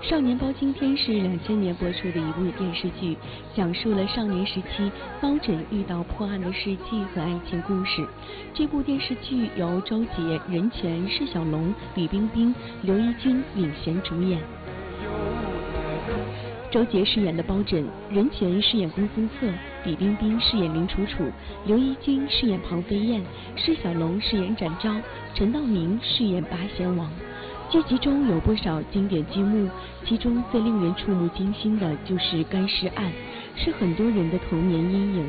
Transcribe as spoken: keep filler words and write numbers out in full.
少年包青天是两千年播出的一部电视剧，讲述了少年时期包拯遇到破案的事迹和爱情故事。这部电视剧由周杰、任泉、释小龙、李冰冰、刘奕君领衔主演。周杰饰演的包拯，任泉饰演公孙策，李冰冰饰演林楚楚，刘奕君饰演庞飞燕，释小龙饰演展昭，陈道明饰演八贤王。剧集中有不少经典剧目，其中最令人触目惊心的就是干尸案，是很多人的童年阴影。